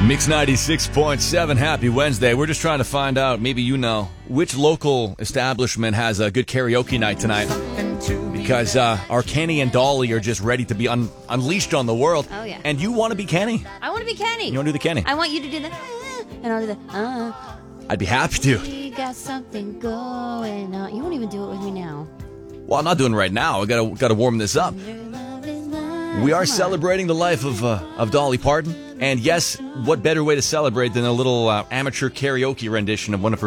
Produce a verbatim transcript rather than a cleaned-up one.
Mix ninety-six point seven, happy Wednesday. We're just trying to find out, maybe you know, which local establishment has a good karaoke night tonight. Because uh, our Kenny and Dolly are just ready to be un- unleashed on the world. Oh, yeah. And you want to be Kenny. I want to be Kenny. You want to do the Kenny? I want you to do the, uh, and I'll do the, uh. I'd be happy to. We got something going on. You won't even do it with me now. Well, I'm not doing it right now. I gotta gotta warm this up. We are celebrating the life of uh, of Dolly Parton. And yes, what better way to celebrate than a little uh, amateur karaoke rendition of one of her